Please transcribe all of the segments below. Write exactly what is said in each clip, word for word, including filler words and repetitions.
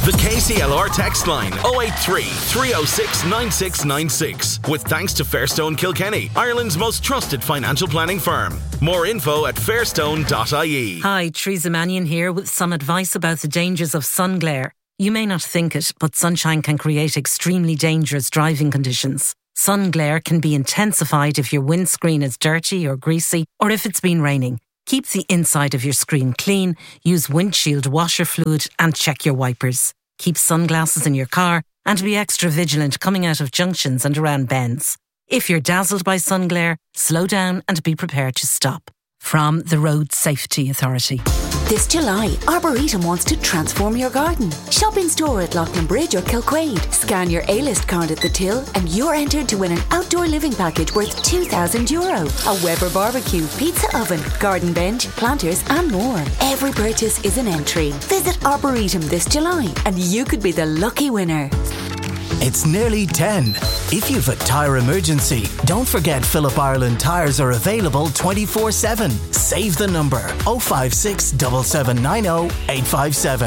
The K C L R text line oh eight three, three oh six, nine six nine six. With thanks to Fairstone Kilkenny, Ireland's most trusted financial planning firm. More info at fairstone dot I E. Hi, Teresa Mannion here with some advice about the dangers of sun glare. You may not think it, but sunshine can create extremely dangerous driving conditions. Sun glare can be intensified if your windscreen is dirty or greasy, or if it's been raining. Keep the inside of your screen clean, use windshield washer fluid and check your wipers. Keep sunglasses in your car and be extra vigilant coming out of junctions and around bends. If you're dazzled by sun glare, slow down and be prepared to stop. From the Road Safety Authority. This July, Arboretum wants to transform your garden. Shop in store at Loughlin Bridge or Kilquade. Scan your A-list card at the till and you're entered to win an outdoor living package worth two thousand euro. A Weber barbecue, pizza oven, garden bench, planters and more. Every purchase is an entry. Visit Arboretum this July and you could be the lucky winner. It's nearly ten. If you've a tyre emergency, don't forget Phillip Ireland tyres are available twenty-four seven. Save the number oh five six, seven seven nine oh, eight five seven.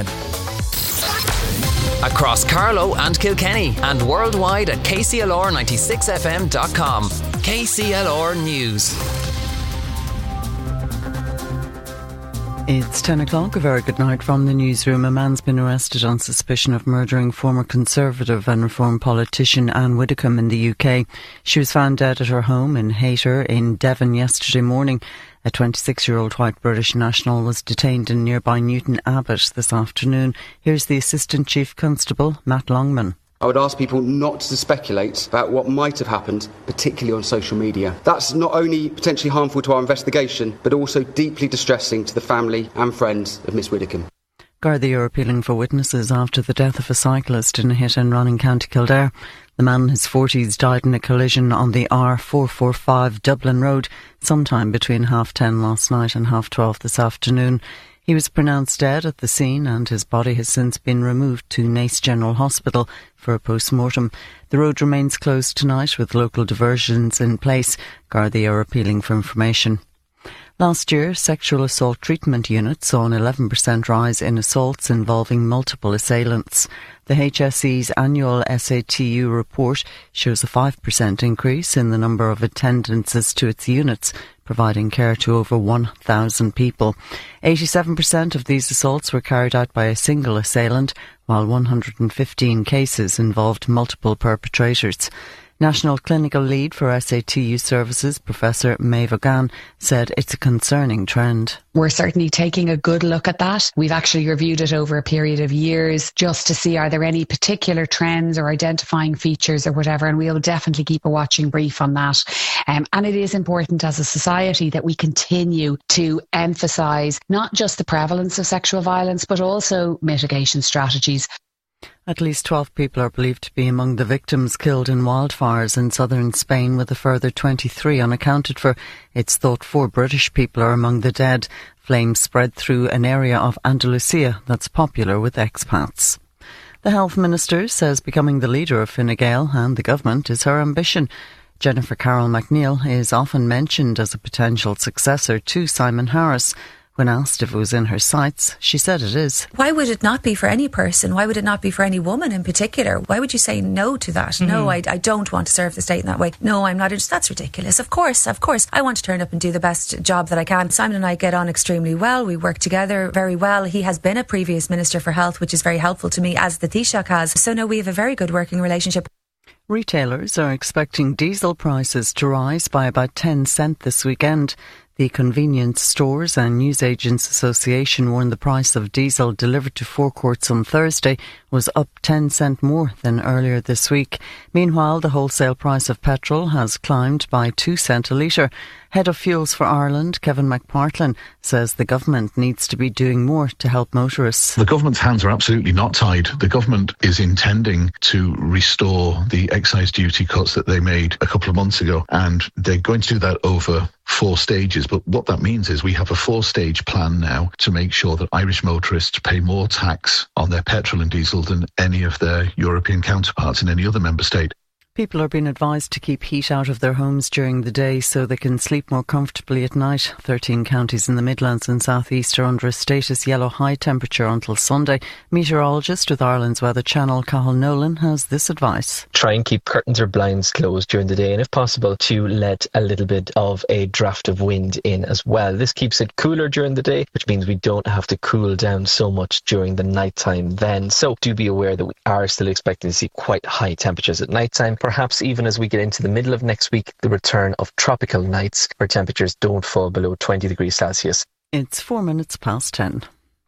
Across Carlow and Kilkenny and worldwide at K C L R ninety-six F M dot com. K C L R News. It's ten o'clock. A very good night from the newsroom. A man's been arrested on suspicion of murdering former Conservative and Reform politician Anne Widdecombe in the U K. She was found dead at her home in Hayter in Devon yesterday morning. A twenty-six-year-old white British national was detained in nearby Newton Abbot this afternoon. Here's the Assistant Chief Constable, Matt Longman. I would ask people not to speculate about what might have happened, particularly on social media. That's not only potentially harmful to our investigation, but also deeply distressing to the family and friends of Miss Widdecombe. Gardaí are appealing for witnesses after the death of a cyclist in a hit and run in County Kildare. The man in his forties died in a collision on the R four forty-five Dublin Road sometime between half ten last night and half twelve this afternoon. He was pronounced dead at the scene and his body has since been removed to Naas General Hospital for a post-mortem. The road remains closed tonight with local diversions in place. Gardaí are appealing for information. Last year, sexual assault treatment units saw an eleven percent rise in assaults involving multiple assailants. The H S E's annual S A T U report shows a five percent increase in the number of attendances to its units, providing care to over one thousand people. eighty-seven percent of these assaults were carried out by a single assailant, while one hundred fifteen cases involved multiple perpetrators. National Clinical Lead for S A T U Services, Professor Maeve O'Gan, said it's a concerning trend. We're certainly taking a good look at that. We've actually reviewed it over a period of years just to see are there any particular trends or identifying features or whatever, and we'll definitely keep a watching brief on that. Um, and it is important as a society that we continue to emphasise not just the prevalence of sexual violence, but also mitigation strategies. At least twelve people are believed to be among the victims killed in wildfires in southern Spain, with a further twenty-three unaccounted for. It's thought four British people are among the dead. Flames spread through an area of Andalusia that's popular with expats. The Health Minister says becoming the leader of Fine Gael and the government is her ambition. Jennifer Carroll McNeil is often mentioned as a potential successor to Simon Harris. When asked if it was in her sights, she said it is. Why would it not be for any person? Why would it not be for any woman in particular? Why would you say no to that? Mm-hmm. No, I, I don't want to serve the state in that way. No, I'm not interested. That's ridiculous. Of course, of course. I want to turn up and do the best job that I can. Simon and I get on extremely well. We work together very well. He has been a previous Minister for Health, which is very helpful to me, as the Taoiseach has. So no, we have a very good working relationship. Retailers are expecting diesel prices to rise by about ten cent this weekend. The Convenience Stores and Newsagents Association warned the price of diesel delivered to forecourts on Thursday was up ten cent more than earlier this week. Meanwhile, the wholesale price of petrol has climbed by two cent a litre. Head of Fuels for Ireland, Kevin McPartlin, says the government needs to be doing more to help motorists. The government's hands are absolutely not tied. The government is intending to restore the excise duty cuts that they made a couple of months ago, and they're going to do that over four stages. But what that means is we have a four-stage plan now to make sure that Irish motorists pay more tax on their petrol and diesel than any of their European counterparts in any other member state. People are being advised to keep heat out of their homes during the day so they can sleep more comfortably at night. thirteen counties in the Midlands and South East are under a status yellow high temperature until Sunday. Meteorologist with Ireland's Weather Channel, Cathal Nolan, has this advice. Try and keep curtains or blinds closed during the day, and if possible to let a little bit of a draft of wind in as well. This keeps it cooler during the day, which means we don't have to cool down so much during the night time then. So do be aware that we are still expecting to see quite high temperatures at night time. Perhaps even as we get into the middle of next week, the return of tropical nights where temperatures don't fall below twenty degrees Celsius. It's four minutes past ten.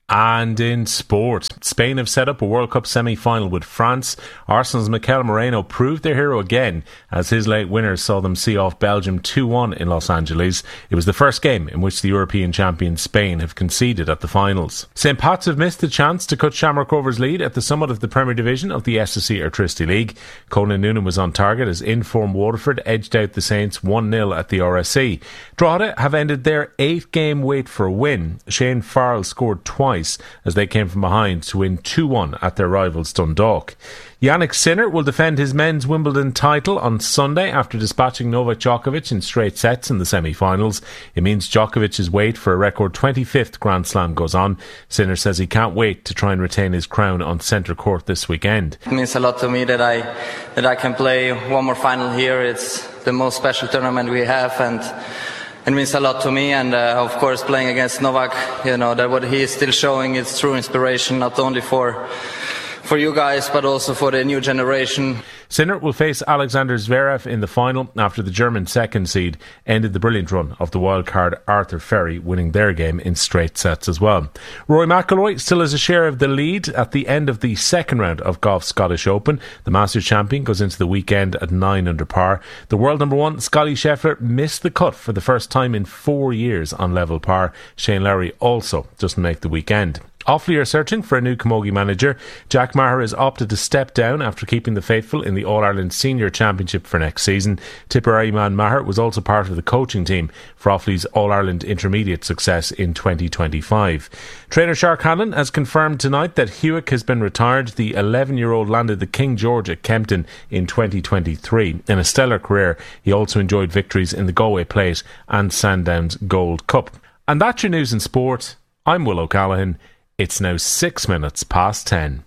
And in sport, Spain have set up a World Cup semi-final with France. Arsenal's Mikel Moreno proved their hero again as his late winners saw them see off Belgium two one in Los Angeles. It was the first game in which the European champion Spain have conceded at the finals. Saint Pat's have missed the chance to cut Shamrock Rovers' lead at the summit of the Premier Division of the S S C Airtricity League. Conan Noonan was on target as in-form Waterford edged out the Saints one nil at the R S C. Drogheda have ended their eight-game wait for a win. Shane Farrell scored twice as they came from behind to win two one at their rivals Dundalk. Yannick Sinner will defend his men's Wimbledon title on Sunday after dispatching Novak Djokovic in straight sets in the semi-finals. It means Djokovic's wait for a record twenty-fifth Grand Slam goes on. Sinner says he can't wait to try and retain his crown on centre court this weekend. It means a lot to me that I that I can play one more final here. It's the most special tournament we have, and it means a lot to me, and uh, of course playing against Novak, you know, that what he is still showing is true inspiration, not only for for you guys but also for the new generation. Sinner will face Alexander Zverev in the final after the German second seed ended the brilliant run of the wildcard Arthur Ferry, winning their game in straight sets as well. Rory McIlroy still has a share of the lead at the end of the second round of golf's Scottish Open. The Masters champion goes into the weekend at nine under par. The world number one, Scotty Scheffler, missed the cut for the first time in four years on level par. Shane Lowry also doesn't make the weekend. Offaly are searching for a new camogie manager. Jack Maher has opted to step down after keeping the faithful in the All-Ireland Senior Championship for next season. Tipperary man Maher was also part of the coaching team for Offaly's All-Ireland Intermediate success in twenty twenty-five. Trainer Shark Hanlon has confirmed tonight that Hewick has been retired. The eleven-year-old landed the King George at Kempton in twenty twenty-three. In a stellar career, he also enjoyed victories in the Galway Plate and Sandown's Gold Cup. And that's your news in sport. I'm Will O'Callaghan. It's now six minutes past ten.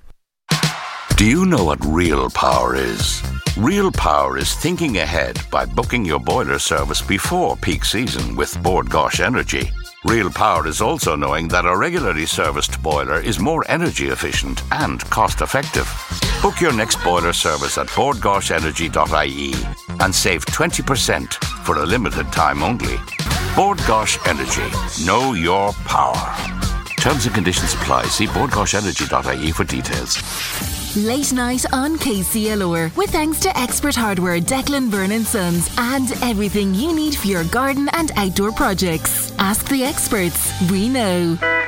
Do you know what real power is? Real power is thinking ahead by booking your boiler service before peak season with Bord Gáis Energy. Real power is also knowing that a regularly serviced boiler is more energy efficient and cost effective. Book your next boiler service at bord gáis energy dot I E and save twenty percent for a limited time only. Bord Gáis Energy. Know your power. Terms and conditions apply. See bord gáis energy dot I E for details. Late night on K C L R with thanks to Expert Hardware, Declan Byrne and Sons, and everything you need for your garden and outdoor projects. Ask the experts. We know.